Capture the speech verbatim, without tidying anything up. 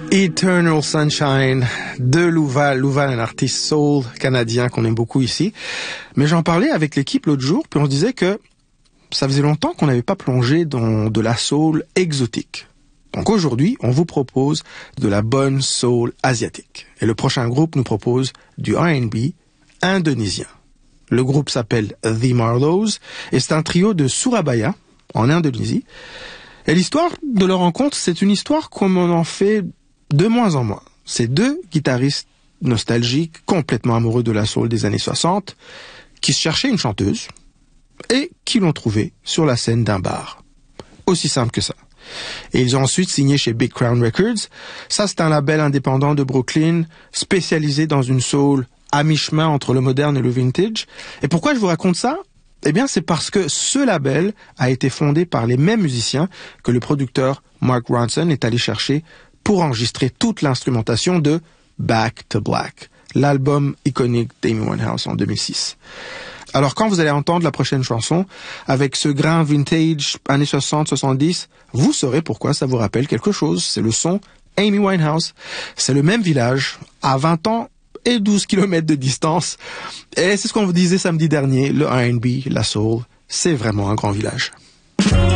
Eternal Sunshine de Louval. Louval, un artiste soul canadien qu'on aime beaucoup ici. Mais j'en parlais avec l'équipe l'autre jour, puis on se disait que ça faisait longtemps qu'on n'avait pas plongé dans de la soul exotique. Donc aujourd'hui, on vous propose de la bonne soul asiatique. Et le prochain groupe nous propose du R and B indonésien. Le groupe s'appelle The Marlows et c'est un trio de Surabaya, en Indonésie. Et l'histoire de leur rencontre, c'est une histoire comme on en fait de moins en moins. C'est deux guitaristes nostalgiques, complètement amoureux de la soul des années soixante, qui se cherchaient une chanteuse et qui l'ont trouvée sur la scène d'un bar. Aussi simple que ça. Et ils ont ensuite signé chez Big Crown Records. Ça, c'est un label indépendant de Brooklyn, spécialisé dans une soul à mi-chemin entre le moderne et le vintage. Et pourquoi je vous raconte ça? Eh bien, c'est parce que ce label a été fondé par les mêmes musiciens que le producteur Mark Ronson est allé chercher pour enregistrer toute l'instrumentation de Back to Black, l'album iconique d'Amy Winehouse en deux mille six. Alors quand vous allez entendre la prochaine chanson, avec ce grain vintage années soixante soixante-dix, vous saurez pourquoi ça vous rappelle quelque chose. C'est le son Amy Winehouse. C'est le même village, à vingt ans et douze kilomètres de distance. Et c'est ce qu'on vous disait samedi dernier, le R and B, la soul, c'est vraiment un grand village.